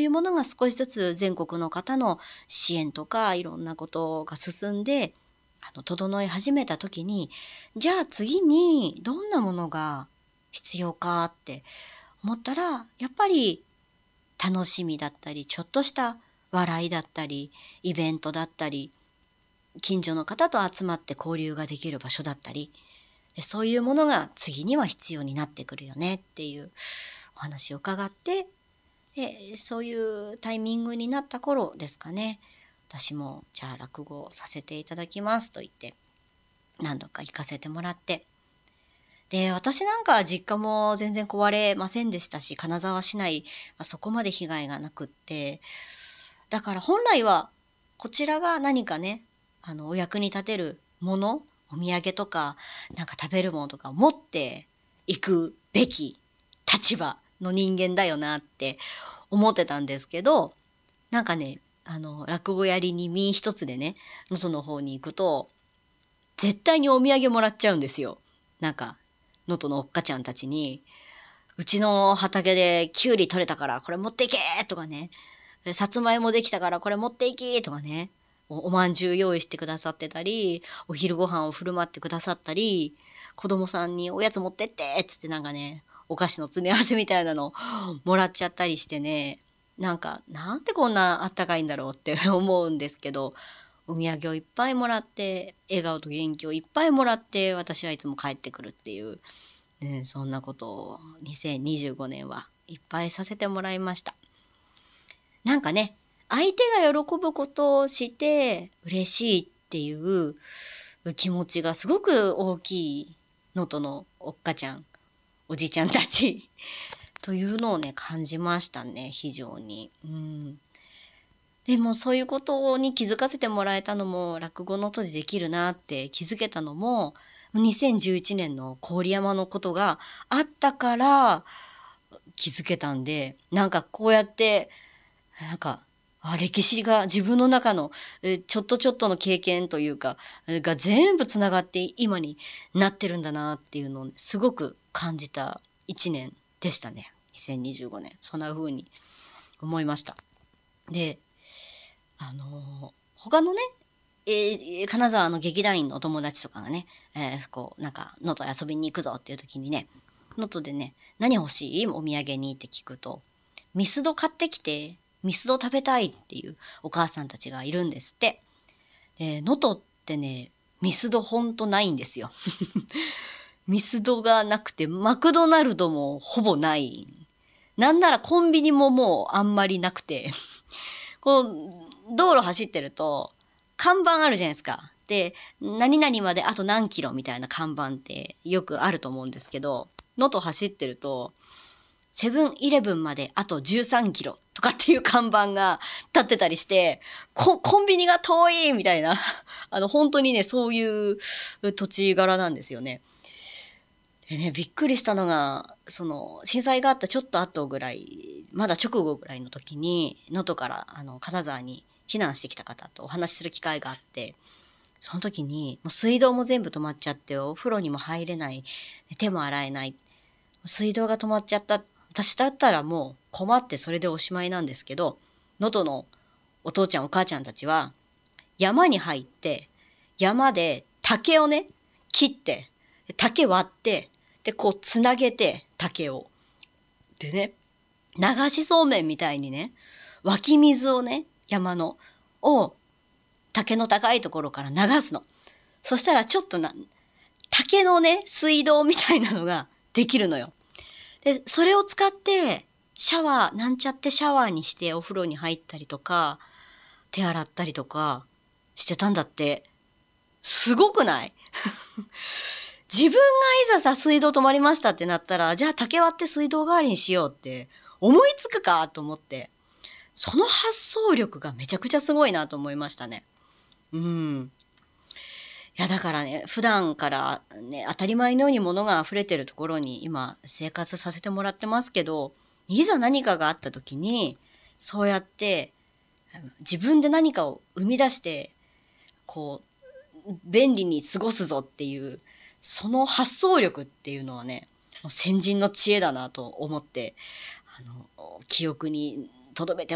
いうものが少しずつ全国の方の支援とかいろんなことが進んで、整い始めた時に、じゃあ次にどんなものが必要かって思ったら、やっぱり楽しみだったり、ちょっとした笑いだったり、イベントだったり、近所の方と集まって交流ができる場所だったり、そういうものが次には必要になってくるよねっていうお話を伺って、でそういうタイミングになった頃ですかね、私もじゃあ落語をさせていただきますと言って何度か行かせてもらって、で私なんか実家も全然壊れませんでしたし、金沢市内はそこまで被害がなくって、だから本来はこちらが何かね、お役に立てるもの、お土産とかなんか食べるものとかを持っていくべき立場の人間だよなって思ってたんですけど、なんかね、落語やりに身一つでね、能登の方に行くと絶対にお土産もらっちゃうんですよ。なんか能登のおっかちゃんたちに、うちの畑でキュウリ取れたからこれ持っていけとかね、さつまいもできたからこれ持っていきとかね、おまんじゅう用意してくださってたり、お昼ご飯を振る舞ってくださったり、子供さんにおやつ持ってってっつってなんかね、お菓子の詰め合わせみたいなのもらっちゃったりしてね、なんかなんでこんなあったかいんだろうって思うんですけど、お土産をいっぱいもらって、笑顔と元気をいっぱいもらって、私はいつも帰ってくるっていう、ね、そんなことを2025年はいっぱいさせてもらいました。なんかね、相手が喜ぶことをして嬉しいっていう気持ちがすごく大きい能登のおっかちゃん、おじちゃんたちというのをね、感じましたね、非常に。でもそういうことに気づかせてもらえたのも、落語の音でできるなって気づけたのも、2011年の郡山のことがあったから気づけたんで、なんかこうやって、なんか、歴史が自分の中のちょっとの経験というか、が全部つながって今になってるんだなっていうのをすごく感じた一年でしたね。2025年。そんな風に思いました。で、他のね、金沢の劇団員のお友達とかがね、こう、なんか、能登遊びに行くぞっていう時にね、能登でね、何欲しいお土産にって聞くと、ミスド買ってきて、ミスド食べたいっていうお母さんたちがいるんですって。で、能登ってね、ミスドほんとないんですよ。ミスドがなくて、マクドナルドもほぼない。なんならコンビニももうあんまりなくて、こう、道路走ってると、看板あるじゃないですか。で、何々まであと何キロみたいな看板ってよくあると思うんですけど、能登走ってると、セブンイレブンまであと13キロとかっていう看板が立ってたりして、コンビニが遠いみたいな、本当にね、そういう土地柄なんですよね。でね、びっくりしたのが、震災があったちょっと後ぐらい、まだ直後ぐらいの時に、能登から、金沢に避難してきた方とお話しする機会があって、その時に、もう水道も全部止まっちゃって、お風呂にも入れない、手も洗えない、水道が止まっちゃった。私だったらもう困ってそれでおしまいなんですけど、能登のお父ちゃんお母ちゃんたちは、山に入って、山で竹をね、切って、竹割って、で、こうつなげて、竹を。でね、流しそうめんみたいにね、湧き水をね、山の、を竹の高いところから流すの。そしたらちょっと竹のね、水道みたいなのができるのよ。で、それを使って、なんちゃってシャワーにしてお風呂に入ったりとか、手洗ったりとかしてたんだって。すごくない？自分がいざさ、水道止まりましたってなったら、じゃあ竹割って水道代わりにしようって思いつくかと思って、その発想力がめちゃくちゃすごいなと思いましたね。いやだからね、普段からね、当たり前のように物が溢れてるところに今生活させてもらってますけど、いざ何かがあった時に、そうやって自分で何かを生み出して、こう、便利に過ごすぞっていう、その発想力っていうのはね、もう先人の知恵だなと思って、記憶に留めて